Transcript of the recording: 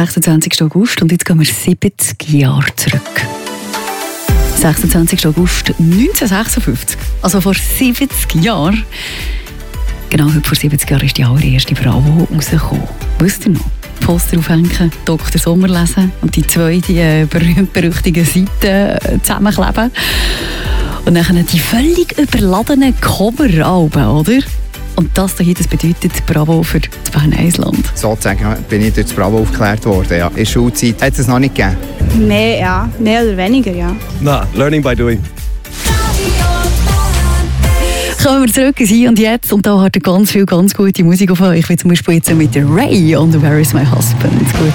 26. August und jetzt gehen wir 70 Jahre zurück. 26. August 1956, also vor 70 Jahren. Genau, heute vor 70 Jahren ist die allererste Bravo rausgekommen. Wisst ihr noch? Poster aufhängen, Dr. Sommer lesen und die zweite berühmt-berüchtigten Seiten zusammenkleben. Und dann die völlig überladenen Coveralben, oder? Und das hier, das bedeutet Bravo für das Bern-Eisland. Sozusagen bin ich durch das Bravo aufgeklärt worden. Ja. In der Schulzeit hat es noch nicht gegeben. Mehr, ja. Mehr oder weniger, ja. Nein, learning by doing. Kommen wir zurück ins Hier und Jetzt. Und da hat er ganz viel, ganz gute Musik auf euch. Wie zum Beispiel jetzt mit Ray und Where is my husband. Guten